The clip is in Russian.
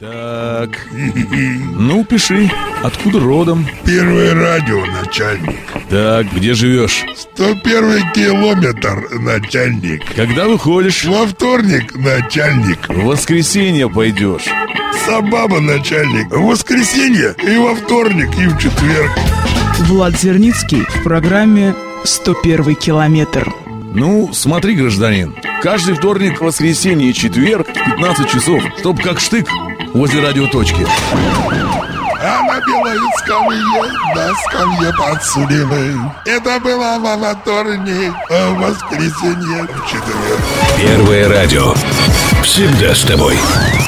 Так, ну пиши, откуда родом? Первое радио, начальник. Так, где живешь? 101 километр, начальник. Когда выходишь? Во вторник, начальник. В воскресенье пойдешь. Сабаба, начальник. В воскресенье и во вторник, и в четверг. Влад Зерницкий в программе «101 километр». Ну, смотри, гражданин, каждый вторник, воскресенье и четверг в 15 часов, чтоб как штык возле радиоточки. А на белой скамье, на скамье подсудимый. Это было во вторник, а в воскресенье в четверг. Первое радио. Всегда с тобой.